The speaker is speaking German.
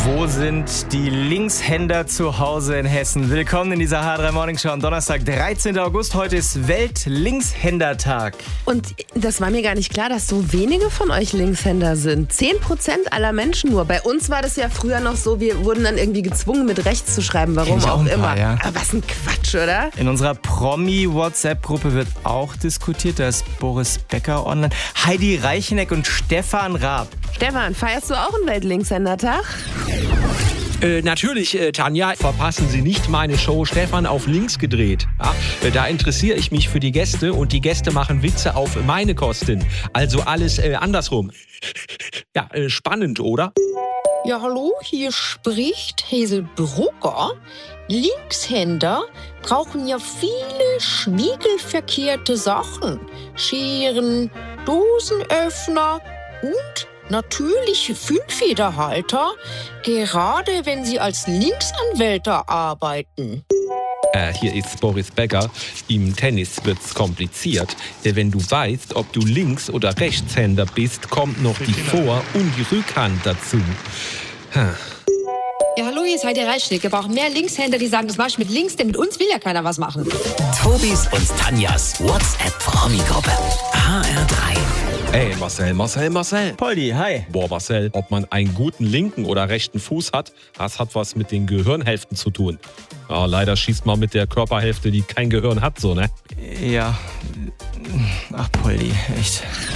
Wo sind die Linkshänder zu Hause in Hessen? Willkommen in dieser H3 Morning Show am Donnerstag, 13. August. Heute ist Welt-Linkshänder-Tag. Und das war mir gar nicht klar, dass so wenige von euch Linkshänder sind. 10% aller Menschen nur. Bei uns war das ja früher noch so, wir wurden dann irgendwie gezwungen, mit rechts zu schreiben. Warum auch immer. Ja. Aber was ein Quatsch, oder? In unserer Promi-WhatsApp-Gruppe wird auch diskutiert. Da ist Boris Becker online. Heidi Reicheneck und Stefan Raab. Stefan, feierst du auch einen Welt-Linkshänder-Tag? Natürlich, Tanja. Verpassen Sie nicht meine Show Stefan auf links gedreht. Ja, da interessiere ich mich für die Gäste und die Gäste machen Witze auf meine Kosten. Also alles andersrum. Ja, spannend, oder? Ja, hallo, hier spricht Hazel Brugger. Linkshänder brauchen ja viele spiegelverkehrte Sachen. Scheren, Dosenöffner und natürlich Füllfederhalter, gerade wenn sie als Linksanwälte arbeiten. Hier ist Boris Becker. Im Tennis wird's kompliziert. Wenn du weißt, ob du Links- oder Rechtshänder bist, kommt noch die Vor- und die Rückhand dazu. Ja, hallo, hier ist Heidi Reichschnick. Wir brauchen mehr Linkshänder, die sagen, das mach ich mit links, denn mit uns will ja keiner was machen. Tobis und Tanjas WhatsApp-Promi-Gruppe. HR3. Ey, Marcel. Poldi, hi. Boah, Marcel, ob man einen guten linken oder rechten Fuß hat, das hat was mit den Gehirnhälften zu tun. Ja, leider schießt man mit der Körperhälfte, die kein Gehirn hat, so, ne? Ja. Ach, Poldi, echt.